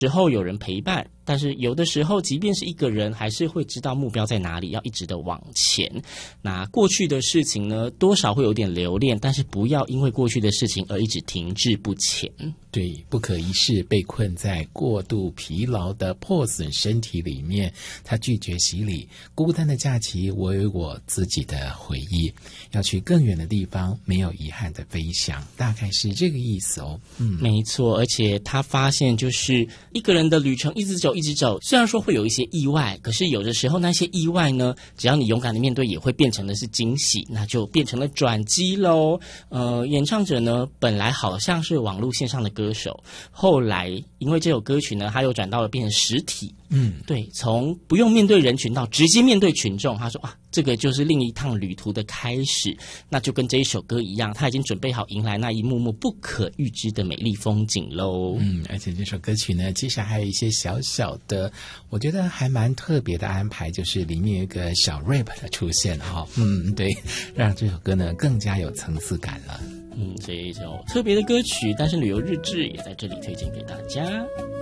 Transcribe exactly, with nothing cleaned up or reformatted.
时候有人陪伴，但是有的时候即便是一个人还是会知道目标在哪里，要一直的往前。那过去的事情呢，多少会有点留恋，但是不要因为过去的事情而一直停滞不前。 对，不可一世被困在过度疲劳的破损身体里面，他拒绝洗礼，孤单的假期我有我自己的回忆，要去更远的地方，没有遗憾的飞翔，大概是这个意思哦。嗯， 没错，而且他发现就是一个人的旅程一直走一直走，虽然说会有一些意外，可是有的时候那些意外呢，只要你勇敢的面对，也会变成的是惊喜，那就变成了转机咯。呃，演唱者呢本来好像是网络线上的歌手，后来因为这首歌曲呢，他又转到了变成实体。 嗯， 对，从不用面对人群到直接面对群众，他说啊，这个就是另一趟旅途的开始。那就跟这一首歌一样，他已经准备好迎来那一幕幕不可预知的美丽风景喽。 嗯，而且这首歌曲呢，其实还有一些小小的，我觉得还蛮特别的安排，就是里面有一个小 rap 的出现哈、哦。嗯，对，让这首歌呢更加有层次感了。 嗯，这一首特别的歌曲，但是旅游日志也在这里推荐给大家。